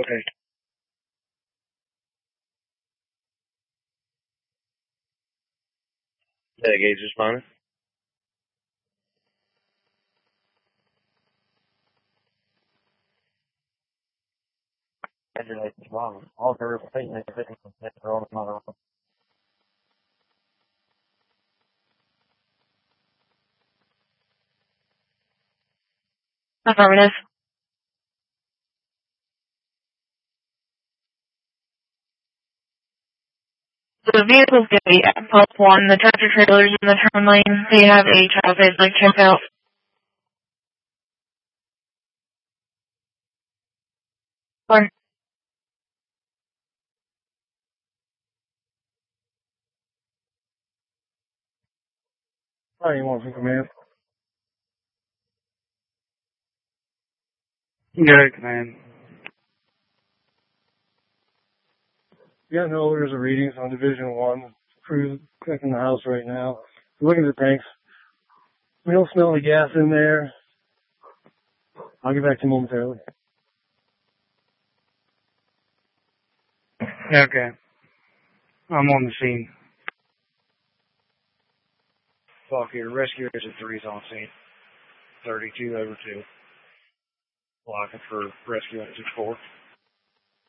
Okay. Yeah, Gage responded. Congratulations, Mom. All the real estate and are on the mother. Affirmative. The vehicle's going to be at +1. The tractor trailer's in the turn lane. They have a child phase like checkout. Or you want from command? Good, command. Yeah, no orders or readings on Division 1. Crew's checking the house right now. Looking at the tanks. We don't smell any gas in there. I'll get back to you momentarily. Okay. I'm on the scene. Fuck here. Rescue is at 3's on scene. 32 over 2. Blocking for rescue at 4.